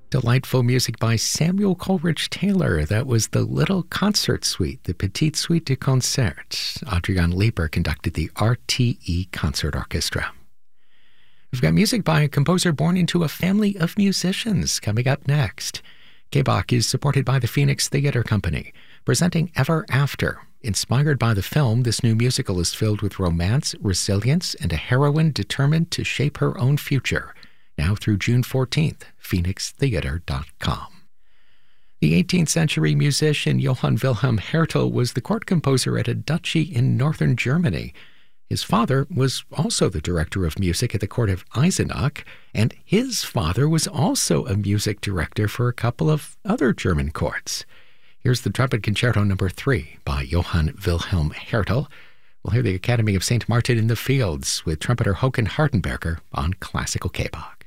Delightful music by Samuel Coleridge Taylor. That was the Little Concert Suite, the Petite Suite de Concert. Adrian Leeper conducted the RTE Concert Orchestra. We've got music by a composer born into a family of musicians coming up next. K-Bach is supported by the Phoenix Theatre Company, presenting Ever After. Inspired by the film, this new musical is filled with romance, resilience, and a heroine determined to shape her own future. Now through June 14th, phoenixtheater.com. The 18th century musician Johann Wilhelm Hertel was the court composer at a duchy in northern Germany. His father was also the director of music at the court of Eisenach, and his father was also a music director for a couple of other German courts. Here's the Trumpet Concerto No. 3 by Johann Wilhelm Hertel. We'll hear the Academy of St. Martin in the Fields with trumpeter Håkan Hardenberger on Classical K-Bach.